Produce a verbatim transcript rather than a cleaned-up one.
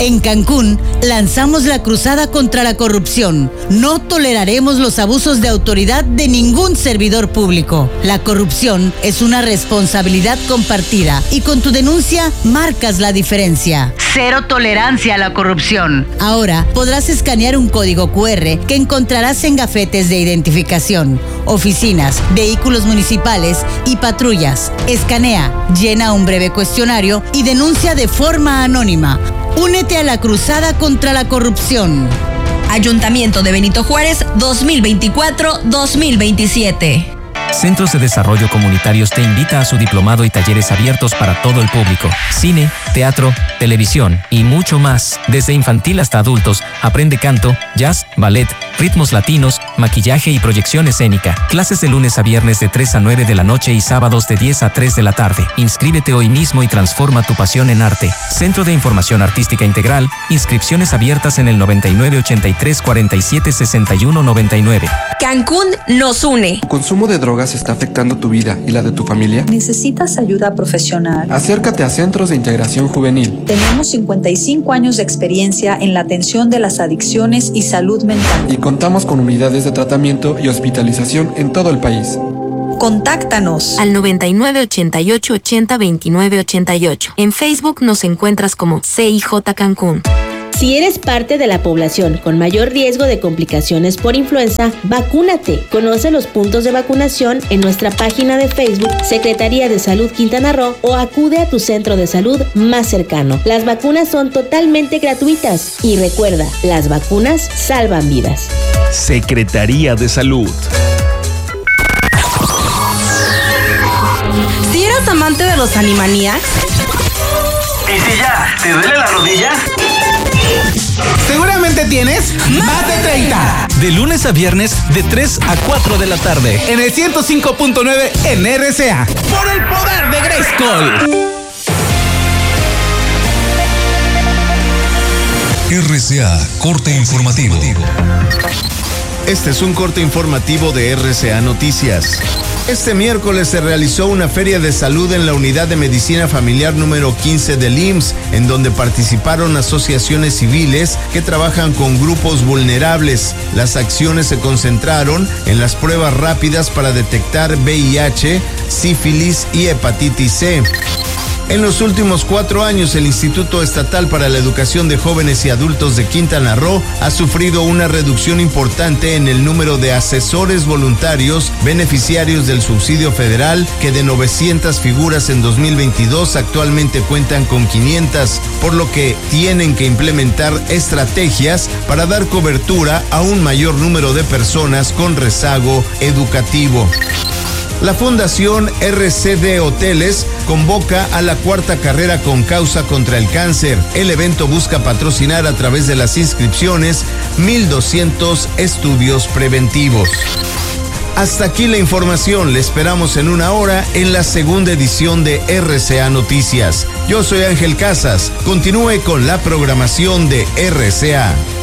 En Cancún, lanzamos la cruzada contra la corrupción. No toleraremos los abusos de autoridad de ningún servidor público. La corrupción es una responsabilidad compartida y con tu denuncia marcas la diferencia. Cero tolerancia a la corrupción. Ahora podrás escanear un código cu erre que encontrarás en gafetes de identificación, oficinas, vehículos municipales y patrullas. Escanea, llena un breve cuestionario y denuncia de forma anónima. Únete a la cruzada contra la corrupción. Ayuntamiento de Benito Juárez dos mil veinticuatro dos mil veintisiete. Centros de Desarrollo Comunitarios te invita a su diplomado y talleres abiertos para todo el público. Cine, teatro, televisión y mucho más. Desde infantil hasta adultos, aprende canto, jazz, ballet, ritmos latinos, maquillaje y proyección escénica. Clases de lunes a viernes de tres a nueve de la noche y sábados de diez a tres de la tarde. Inscríbete hoy mismo y transforma tu pasión en arte. Centro de Información Artística Integral. Inscripciones abiertas en el noventa y nueve ochenta y tres cuarenta y siete sesenta y uno noventa y nueve. Cancún nos une. ¿Tu consumo de drogas está afectando tu vida y la de tu familia? ¿Necesitas ayuda profesional? Acércate a Centros de Integración Juvenil. Tenemos cincuenta y cinco años de experiencia en la atención de las adicciones y salud mental. Y contamos con unidades de tratamiento y hospitalización en todo el país. Contáctanos al noventa y nueve ochenta y ocho ochenta veintinueve ochenta y ocho. En Facebook nos encuentras como C I J Cancún. Si eres parte de la población con mayor riesgo de complicaciones por influenza, vacúnate. Conoce los puntos de vacunación en nuestra página de Facebook Secretaría de Salud Quintana Roo o acude a tu centro de salud más cercano. Las vacunas son totalmente gratuitas y recuerda, las vacunas salvan vidas. Secretaría de Salud. Si eres amante de los Animaniacs, ¿y si ya te duele la rodilla? Seguramente tienes más de treinta. De lunes a viernes, de tres a cuatro de la tarde. En el ciento cinco punto nueve en R C A. Por el poder de Grayskull. R C A, corte informativo. Este es un corte informativo de R C A Noticias. Este miércoles se realizó una feria de salud en la Unidad de Medicina Familiar número quince del I M S S, en donde participaron asociaciones civiles que trabajan con grupos vulnerables. Las acciones se concentraron en las pruebas rápidas para detectar V I H, sífilis y hepatitis C. En los últimos cuatro años, el Instituto Estatal para la Educación de Jóvenes y Adultos de Quintana Roo ha sufrido una reducción importante en el número de asesores voluntarios beneficiarios del subsidio federal, que de novecientas figuras en dos mil veintidós actualmente cuentan con quinientas, por lo que tienen que implementar estrategias para dar cobertura a un mayor número de personas con rezago educativo. La Fundación R C D Hoteles convoca a la cuarta carrera con causa contra el cáncer. El evento busca patrocinar a través de las inscripciones mil doscientos estudios preventivos. Hasta aquí la información. Le esperamos en una hora en la segunda edición de R C A Noticias. Yo soy Ángel Casas. Continúe con la programación de R C A.